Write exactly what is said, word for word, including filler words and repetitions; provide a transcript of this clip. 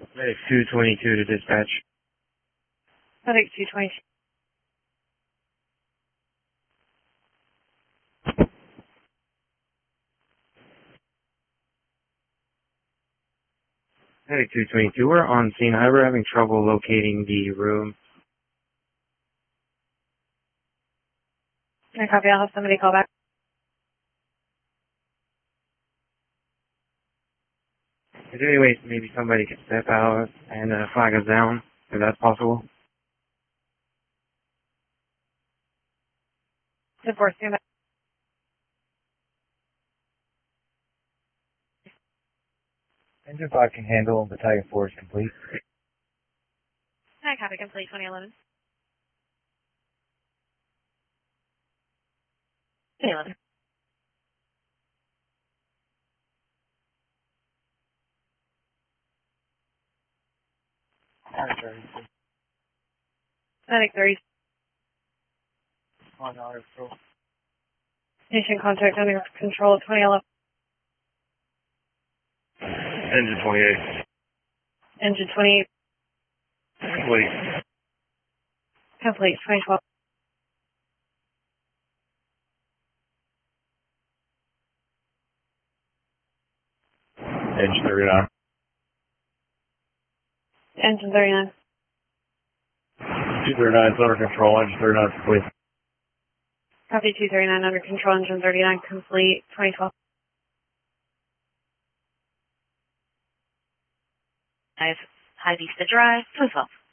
Medic two twenty-two to dispatch. Medic two twenty-two. Medic two twenty-two, we're on scene. We're having trouble locating the room. I copy. I'll have somebody call back. Is there any way maybe somebody could step out and uh, flag us down, if that's possible? Support stand by. Engine five can handle. Battalion four is complete. I copy. Complete twenty eleven. twenty eleven. Medic thirty. On our patrol. Station contact under control twenty eleven. Engine twenty-eight. Engine twenty-eight. Complete. Complete twenty twelve. Engine thirty-nine. Engine thirty-nine. two thirty-nine is under control. Engine thirty-nine is complete. Copy two thirty-nine under control. Engine thirty-nine complete twenty twelve. High Vista Drive, twenty twelve.